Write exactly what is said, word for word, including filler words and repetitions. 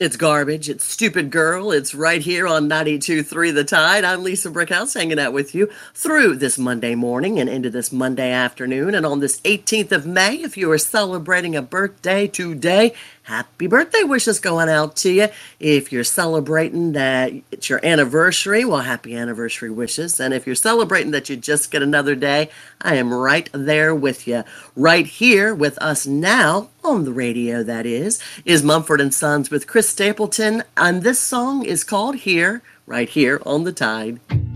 It's garbage. It's stupid girl. It's right here on ninety-two point three The Tide. I'm Lisa Brickhouse hanging out with you through this Monday morning and into this Monday afternoon. And on this eighteenth of May, if you are celebrating a birthday today, happy birthday wishes going out to you. If you're celebrating that it's your anniversary, well, happy anniversary wishes. And if you're celebrating that you just get another day, I am right there with you. Right here with us now on the radio, that is, is Mumford and Sons with Chris Stapleton. And this song is called Here, right here on The Tide.